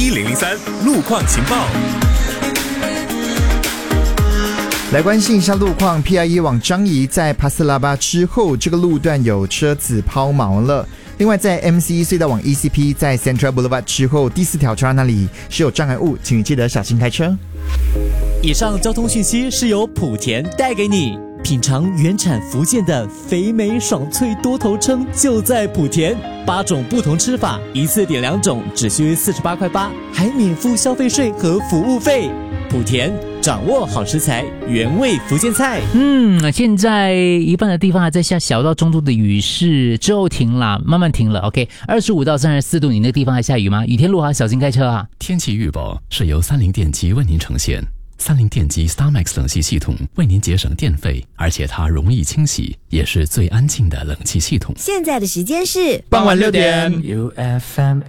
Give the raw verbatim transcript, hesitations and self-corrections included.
一零零三路况情报。 来关心一下路况 ，P I E 往樟宜在帕斯拉巴之后，这个路段有车子抛锚了。另外，在 M C E 隧道往 E C P 在 Central Boulevard 之后，第四条车那里是有障碍物，请你记得小心开车。 以上交通讯息是由莆田带给你。品尝原产福建的肥美爽脆多头鲭，就在莆田。八种不同吃法，一次点两种，只需四十八块八，还免付消费税和服务费。莆田掌握好食材，原味福建菜。 嗯，现在一半的地方还在下小到中度的雨势，之后停了，慢慢停了。OK， 二十五到三十四度，你那个地方还下雨吗？雨天路滑，小心开车啊！ 天气预报是由三菱电机为您呈现。三菱电机 StarMax 冷气系统为您节省电费，而且它容易清洗，也是最安静的冷气系统。 现在的时间是傍晚六点。 U F M